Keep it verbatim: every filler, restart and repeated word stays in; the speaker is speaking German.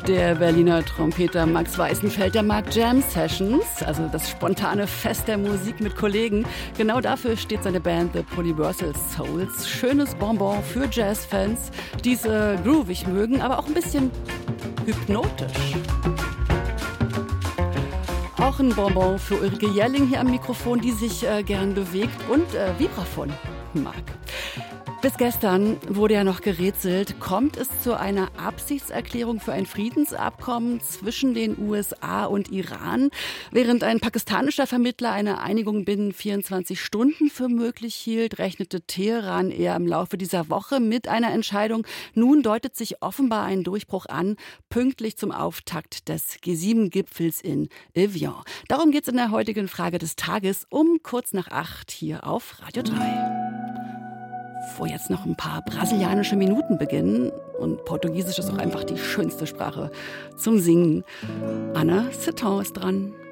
Der Berliner Trompeter Max Weißenfeld, der mag Jam Sessions, also das spontane Fest der Musik mit Kollegen. Genau dafür steht seine Band The Polyversal Souls. Schönes Bonbon für Jazzfans, die es äh, groovig mögen, aber auch ein bisschen hypnotisch. Auch ein Bonbon für Ulrike Jelling hier am Mikrofon, die sich äh, gern bewegt und äh, Vibraphon mag. Bis gestern wurde ja noch gerätselt, kommt es zu einer Absichtserklärung für ein Friedensabkommen zwischen den U S A und Iran, während ein pakistanischer Vermittler eine Einigung binnen vierundzwanzig Stunden für möglich hielt, rechnete Teheran eher im Laufe dieser Woche mit einer Entscheidung. Nun deutet sich offenbar ein Durchbruch an, pünktlich zum Auftakt des G sieben Gipfels in Evian. Darum geht es in der heutigen Frage des Tages um kurz nach acht hier auf Radio drei. Wo jetzt noch ein paar brasilianische Minuten beginnen und Portugiesisch ist auch einfach die schönste Sprache zum Singen. Ana Seton ist dran.